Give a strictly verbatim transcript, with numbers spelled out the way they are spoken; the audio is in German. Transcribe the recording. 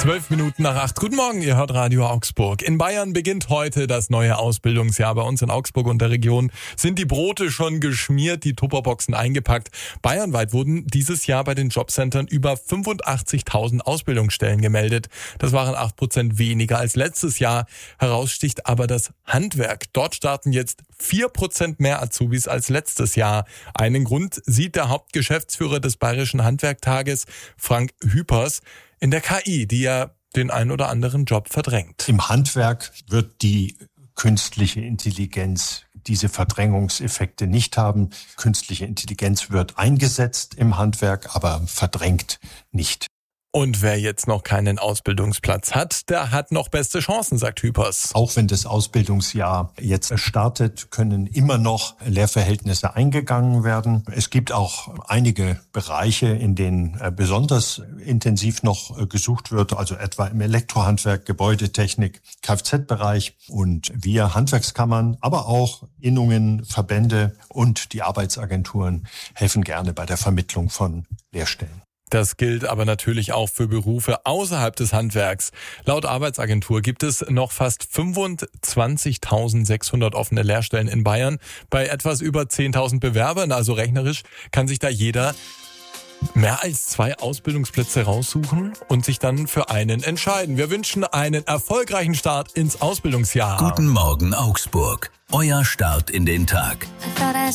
Zwölf Minuten nach acht. Guten Morgen, ihr hört Radio Augsburg. In Bayern beginnt heute das neue Ausbildungsjahr. Bei uns in Augsburg und der Region sind die Brote schon geschmiert, die Tupperboxen eingepackt. Bayernweit wurden dieses Jahr bei den Jobcentern über fünfundachtzigtausend Ausbildungsstellen gemeldet. Das waren acht Prozent weniger als letztes Jahr. Heraussticht aber das Handwerk. Dort starten jetzt vier Prozent mehr Azubis als letztes Jahr. Einen Grund sieht der Hauptgeschäftsführer des Bayerischen Handwerktages, Frank Hüpers, in der K I, die ja den ein oder anderen Job verdrängt. Im Handwerk wird die künstliche Intelligenz diese Verdrängungseffekte nicht haben. Künstliche Intelligenz wird eingesetzt im Handwerk, aber verdrängt nicht. Und wer jetzt noch keinen Ausbildungsplatz hat, der hat noch beste Chancen, sagt Hüpers. Auch wenn das Ausbildungsjahr jetzt startet, können immer noch Lehrverhältnisse eingegangen werden. Es gibt auch einige Bereiche, in denen besonders intensiv noch gesucht wird, also etwa im Elektrohandwerk, Gebäudetechnik, Kfz-Bereich. Und wir Handwerkskammern, aber auch Innungen, Verbände und die Arbeitsagenturen helfen gerne bei der Vermittlung von Lehrstellen. Das gilt aber natürlich auch für Berufe außerhalb des Handwerks. Laut Arbeitsagentur gibt es noch fast fünfundzwanzigtausendsechshundert offene Lehrstellen in Bayern. Bei etwas über zehntausend Bewerbern, also rechnerisch, kann sich da jeder mehr als zwei Ausbildungsplätze raussuchen und sich dann für einen entscheiden. Wir wünschen einen erfolgreichen Start ins Ausbildungsjahr. Guten Morgen Augsburg. Euer Start in den Tag.